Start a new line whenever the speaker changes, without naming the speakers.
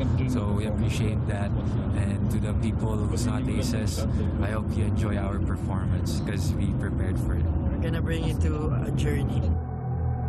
So we appreciate that. And to the people who's not aces, I hope you enjoy our performance because we prepared for it.
We're gonna bring you to a journey.